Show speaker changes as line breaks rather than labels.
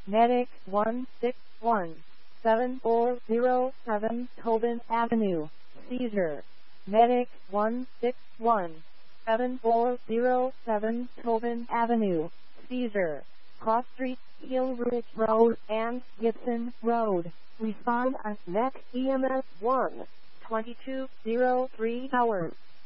Medic 161, 7407 Tobin Avenue, Cedar. Medic 161, 7407 Tobin Avenue, Cedar. Cross Street, Hill Ridge Road, and Gibson Road. Respond on NEC EMS 1, 2203 hours.